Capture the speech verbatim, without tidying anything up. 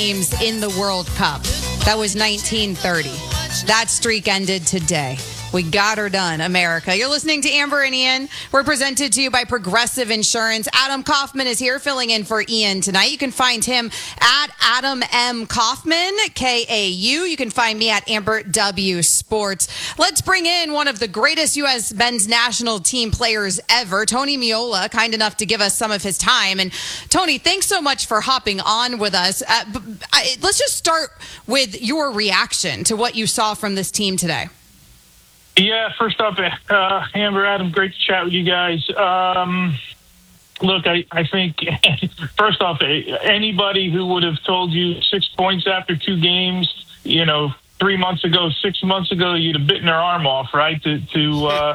teams in the World Cup. That was nineteen thirty. That streak ended today. We got her done, America. You're listening to Amber and Ian. We're presented to you by Progressive Insurance. Adam Kaufman is here filling in for Ian tonight. You can find him at Adam M. Kaufman, K A U. You can find me at Amber W. Sports. Let's bring in one of the greatest U S men's national team players ever, Tony Meola, kind enough to give us some of his time. And Tony, thanks so much for hopping on with us. Uh, I, let's just start with your reaction to what you saw from this team today. Yeah, first off, uh, Amber, Adam, great to chat with you guys. Um, look, I, I think, first off, anybody who would have told you six points after two games, you know, three months ago, six months ago, you'd have bitten their arm off, right, to to, uh,